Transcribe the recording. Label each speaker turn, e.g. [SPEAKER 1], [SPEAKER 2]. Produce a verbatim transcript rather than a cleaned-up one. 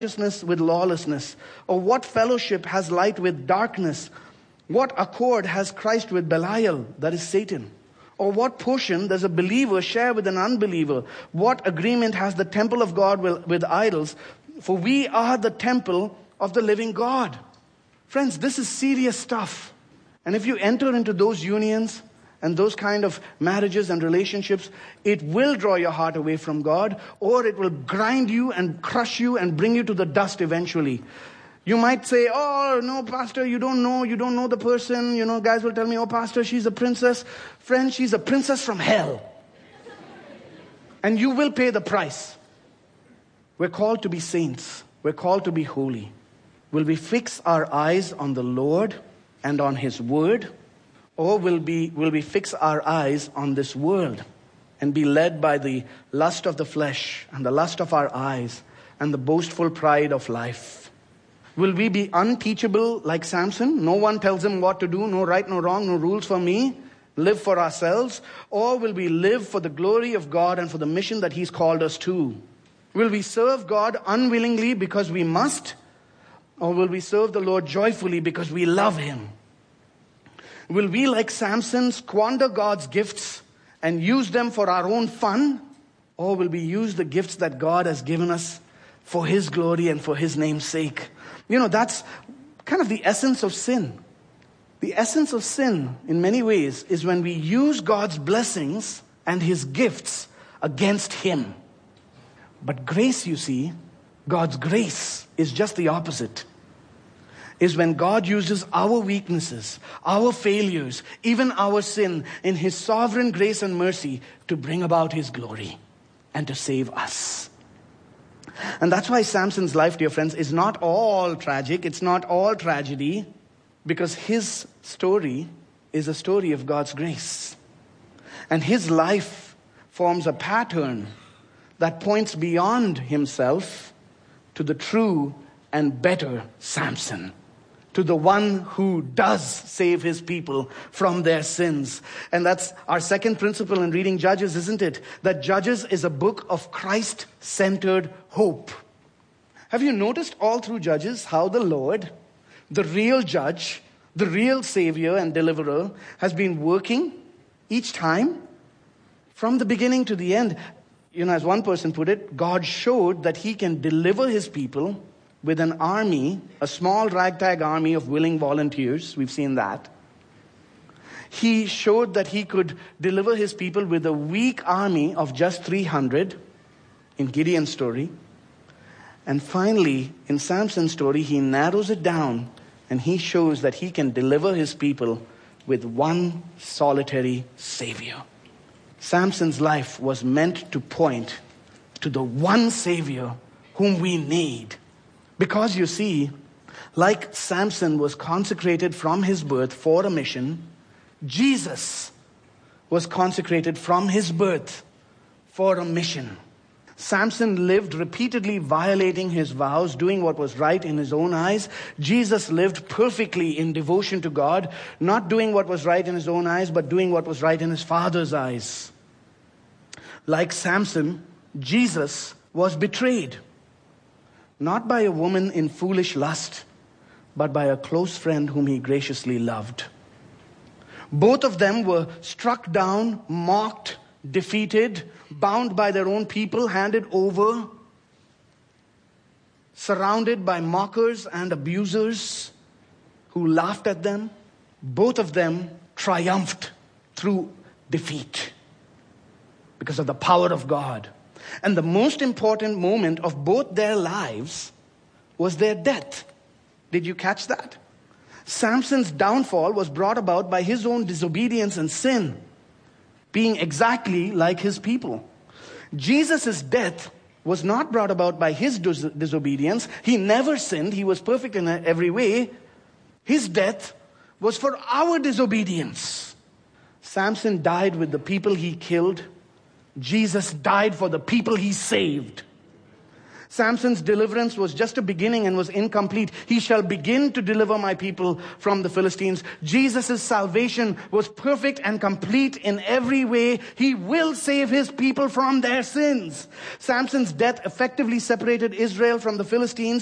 [SPEAKER 1] righteousness with lawlessness? Or what fellowship has light with darkness? What accord has Christ with Belial, that is Satan? Or what portion does a believer share with an unbeliever? What agreement has the temple of God with, with idols? For we are the temple of the living God. Friends, this is serious stuff. And if you enter into those unions and those kind of marriages and relationships, it will draw your heart away from God, or it will grind you and crush you and bring you to the dust eventually. You might say, oh, no, Pastor, you don't know. You don't know the person. You know, guys will tell me, oh, Pastor, she's a princess. Friend, she's a princess from hell. And you will pay the price. We're called to be saints. We're called to be holy. Will we fix our eyes on the Lord and on His Word? Or will we, will we fix our eyes on this world and be led by the lust of the flesh and the lust of our eyes and the boastful pride of life? Will we be unteachable like Samson? No one tells him what to do, no right, no wrong, no rules for me. Live for ourselves. Or will we live for the glory of God and for the mission that He's called us to? Will we serve God unwillingly because we must? Or will we serve the Lord joyfully because we love Him? Will we, like Samson, squander God's gifts and use them for our own fun? Or will we use the gifts that God has given us for His glory and for His name's sake? You know, that's kind of the essence of sin. The essence of sin, in many ways, is when we use God's blessings and His gifts against Him. But grace, you see, God's grace is just the opposite. Is when God uses our weaknesses, our failures, even our sin, in His sovereign grace and mercy to bring about His glory and to save us. And that's why Samson's life, dear friends, is not all tragic. It's not all tragedy, because his story is a story of God's grace. And his life forms a pattern that points beyond himself to the true and better Samson, to the one who does save his people from their sins. And that's our second principle in reading Judges, isn't it? That Judges is a book of Christ-centered hope. Have you noticed all through Judges how the Lord, the real judge, the real savior and deliverer, has been working each time from the beginning to the end? You know, as one person put it, God showed that He can deliver His people with an army, a small ragtag army of willing volunteers. We've seen that. He showed that He could deliver His people with a weak army of just three hundred in Gideon's story. And finally, in Samson's story, He narrows it down and He shows that He can deliver His people with one solitary Savior. Samson's life was meant to point to the one Savior whom we need. Because you see, like Samson was consecrated from his birth for a mission, Jesus was consecrated from his birth for a mission. Samson lived repeatedly violating his vows, doing what was right in his own eyes. Jesus lived perfectly in devotion to God, not doing what was right in his own eyes, but doing what was right in his Father's eyes. Like Samson, Jesus was betrayed. Not by a woman in foolish lust, but by a close friend whom He graciously loved. Both of them were struck down, mocked, defeated, bound by their own people, handed over, surrounded by mockers and abusers who laughed at them. Both of them triumphed through defeat because of the power of God. And the most important moment of both their lives was their death. Did you catch that? Samson's downfall was brought about by his own disobedience and sin, being exactly like his people. Jesus' death was not brought about by his dis- disobedience. He never sinned. He was perfect in every way. His death was for our disobedience. Samson died with the people he killed. Jesus died for the people He saved. Samson's deliverance was just a beginning and was incomplete. He shall begin to deliver my people from the Philistines. Jesus' salvation was perfect and complete in every way. He will save his people from their sins. Samson's death effectively separated Israel from the Philistines